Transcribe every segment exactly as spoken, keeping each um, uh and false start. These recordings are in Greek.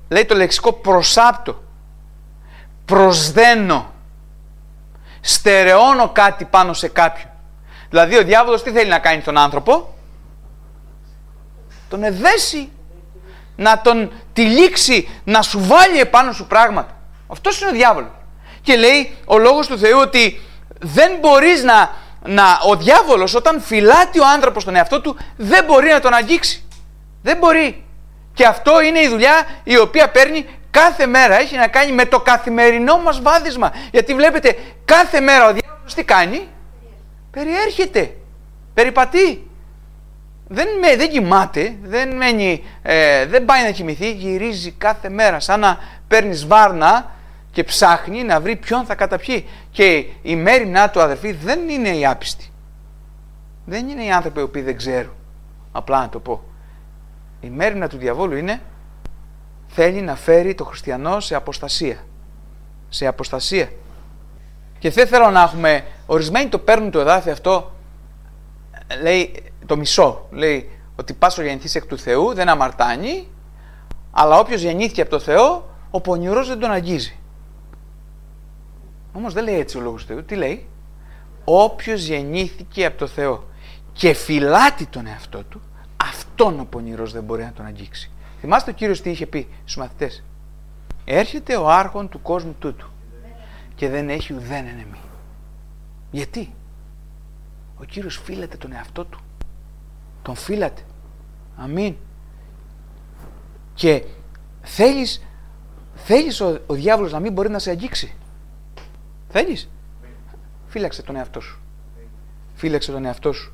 λέει το λεξικό προσάπτω, προσδένω, στερεώνω κάτι πάνω σε κάποιον. Δηλαδή ο διάβολος τι θέλει να κάνει τον άνθρωπο? Τον εδέσει, να τον τυλίξει, να σου βάλει επάνω σου πράγματα. Αυτός είναι ο διάβολος. Και λέει ο λόγος του Θεού ότι δεν μπορείς να, να ο διάβολος όταν φυλάτει ο άνθρωπος τον εαυτό του δεν μπορεί να τον αγγίξει. Δεν μπορεί. Και αυτό είναι η δουλειά η οποία παίρνει κάθε μέρα. Έχει να κάνει με το καθημερινό μας βάδισμα. Γιατί βλέπετε κάθε μέρα ο διάβολος τι κάνει? Περιέρχεται. Περιπατεί. Δεν, με, δεν κοιμάται, δεν, μένει, ε, δεν πάει να κοιμηθεί, γυρίζει κάθε μέρα σαν να παίρνεις βάρνα και ψάχνει να βρει ποιον θα καταπιεί. Και η μέριμνά του, αδερφοί, δεν είναι οι άπιστοι. Δεν είναι οι άνθρωποι οι οποίοι δεν ξέρουν. Απλά να το πω. Η μέριμνα του διαβόλου είναι θέλει να φέρει το χριστιανό σε αποστασία. Σε αποστασία. Και δεν θέλω να έχουμε, ορισμένοι το παίρνουν το εδάφιο αυτό, λέει το μισό, λέει ότι πάσο γεννηθείς εκ του Θεού δεν αμαρτάνει, αλλά όποιος γεννήθηκε από το Θεό, ο πονηρός δεν τον αγγίζει. Όμως δεν λέει έτσι ο λόγος του Θεού, τι λέει? Όποιος γεννήθηκε από το Θεό και φυλάτει τον εαυτό του, αυτόν ο πονηρός δεν μπορεί να τον αγγίξει. Θυμάστε ο Κύριος τι είχε πει στους μαθητές? Έρχεται ο άρχον του κόσμου τούτου και δεν έχει ουδέν ενεμή. Γιατί? Ο Κύριος φύλατε τον εαυτό του. Τον φύλατε. Αμήν. Και θέλεις, θέλεις ο, ο διάβολος να μην μπορεί να σε αγγίξει? Θέλεις? Φύλαξε τον εαυτό σου. Φύλαξε τον εαυτό σου.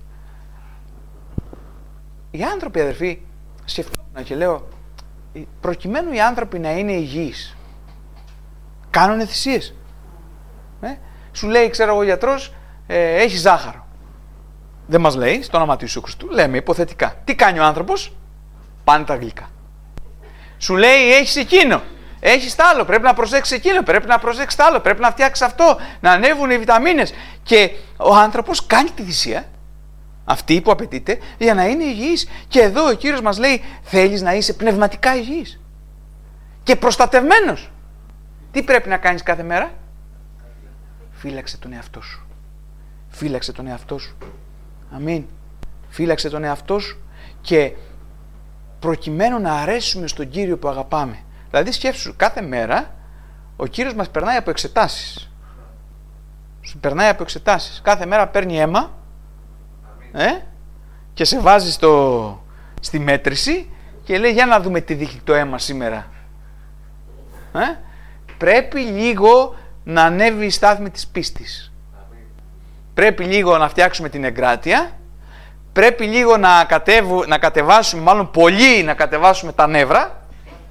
Οι άνθρωποι, αδερφοί, σκεφτόμουν και λέω, προκειμένου οι άνθρωποι να είναι υγιείς, κάνουνε θυσίες. Ε? Σου λέει, ξέρω εγώ, ο γιατρός, ε, έχει ζάχαρο. Δεν μας λέει, στο όνομα του Ιησού Χριστού, λέμε υποθετικά. Τι κάνει ο άνθρωπος? Πάνε τα γλυκά. Σου λέει, έχεις εκείνο, έχεις τ' άλλο, πρέπει να προσέξεις εκείνο, πρέπει να προσέξεις τ' άλλο, πρέπει να φτιάξεις αυτό, να ανέβουν οι βιταμίνες. Και ο άνθρωπος κάνει τη θυσία, αυτή που απαιτείται, για να είναι υγιής. Και εδώ ο Κύριος μας λέει, θέλεις να είσαι πνευματικά υγιής και προστατευμένος. Τι πρέπει να κάνεις κάθε μέρα? Φύλαξε τον εαυτό σου. Φύλαξε τον εαυτό σου. Αμήν. Φύλαξε τον εαυτό σου και προκειμένου να αρέσουμε στον Κύριο που αγαπάμε. Δηλαδή σκέψου, κάθε μέρα ο Κύριος μας περνάει από εξετάσεις. Σου περνάει από εξετάσεις. Κάθε μέρα παίρνει αίμα ε, και σε βάζει στο, στη μέτρηση και λέει για να δούμε τι δείχνει το αίμα σήμερα. Ε, πρέπει λίγο να ανέβει η στάθμη της πίστης. Πρέπει λίγο να φτιάξουμε την εγκράτεια, πρέπει λίγο να, κατέβου, να κατεβάσουμε, μάλλον πολύ να κατεβάσουμε τα νεύρα,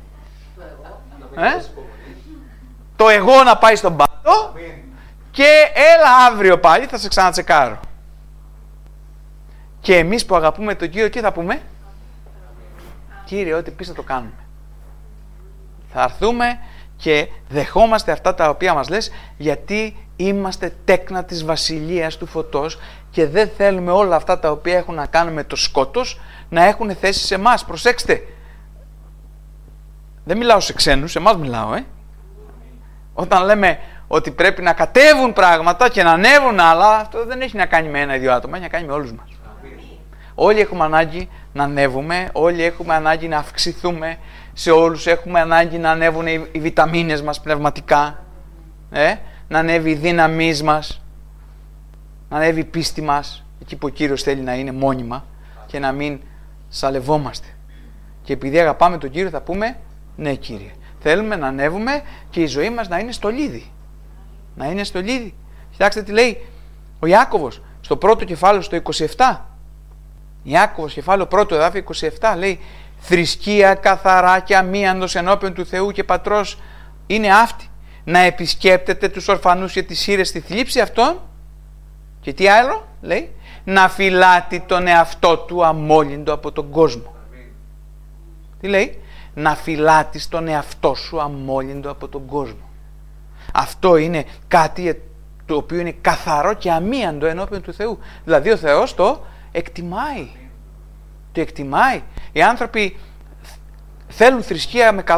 ε? το εγώ να πάει στον πάτο και έλα αύριο πάλι θα σε ξανατσεκάρω. Και εμείς που αγαπούμε τον Κύριο τι θα πούμε? Κύριε, ό,τι πεις θα το κάνουμε. Θα έρθουμε και δεχόμαστε αυτά τα οποία μας λες, γιατί είμαστε τέκνα της βασιλείας του φωτός και δεν θέλουμε όλα αυτά τα οποία έχουν να κάνουν με το σκότος να έχουν θέση σε εμάς. Προσέξτε, δεν μιλάω σε ξένους, σε εμάς μιλάω. Ε. Όταν λέμε ότι πρέπει να κατέβουν πράγματα και να ανέβουν άλλα, αυτό δεν έχει να κάνει με ένα ή δύο άτομα, έχει να κάνει με όλους μας. Όλοι έχουμε ανάγκη να ανέβουμε, όλοι έχουμε ανάγκη να αυξηθούμε, σε όλους έχουμε ανάγκη να ανέβουν οι, οι βιταμίνες μας πνευματικά, ε? να ανέβει η δύναμή μας, να ανέβει η πίστη μας, εκεί που ο Κύριος θέλει να είναι μόνιμα και να μην σαλευόμαστε. Και επειδή αγαπάμε τον Κύριο θα πούμε, ναι Κύριε, θέλουμε να ανέβουμε και η ζωή μας να είναι στολίδι. Να είναι στολίδι. Κοιτάξτε τι λέει ο Ιάκωβος στο πρώτο κεφάλαιο στο είκοσι επτά. Ιάκωβος κεφάλαιο πρώτο εδάφιο είκοσι επτά λέει, θρησκεία καθαρά και αμίαντος ενώπιον του Θεού και Πατρός είναι αυτή, να επισκέπτεται τους ορφανούς και τις χήρες στη θλίψη αυτών και τι άλλο λέει, να φυλάτει τον εαυτό του αμόλυντο από τον κόσμο. Τι λέει? Να φυλάτεις τον εαυτό σου αμόλυντο από τον κόσμο. Αυτό είναι κάτι το οποίο είναι καθαρό και αμίαντο ενώπιον του Θεού. Δηλαδή ο Θεός το εκτιμάει. Το εκτιμάει. Οι άνθρωποι θέλουν θρησκεία με καλά